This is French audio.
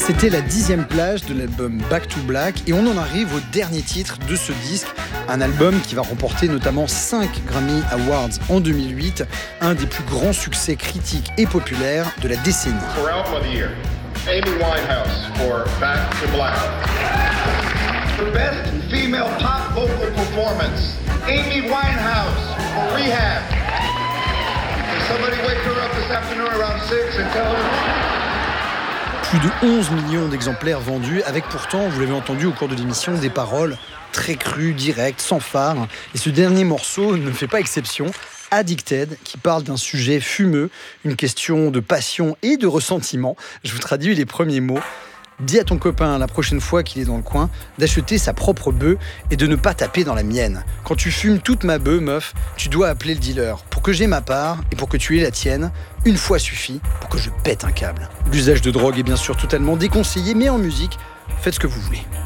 C'était la 10e plage de l'album Back to Black et on en arrive au dernier titre de ce disque, un album qui va remporter notamment 5 Grammy Awards en 2008, un des plus grands succès critiques et populaires de la décennie. For Album of the Year, Amy Winehouse for Back to Black. For Best Female Pop Vocal Performance, Amy Winehouse for Rehab. Can somebody wake her up this afternoon around 6 and tell her? Plus de 11 millions d'exemplaires vendus, avec pourtant, vous l'avez entendu au cours de l'émission, des paroles très crues, directes, sans phare. Et ce dernier morceau ne fait pas exception. Addicted, qui parle d'un sujet fumeux, une question de passion et de ressentiment. Je vous traduis les premiers mots. Dis à ton copain la prochaine fois qu'il est dans le coin d'acheter sa propre bœuf et de ne pas taper dans la mienne. Quand tu fumes toute ma bœuf, meuf, tu dois appeler le dealer. Pour que j'aie ma part et pour que tu aies la tienne, une fois suffit pour que je pète un câble. L'usage de drogue est bien sûr totalement déconseillé, mais en musique, faites ce que vous voulez.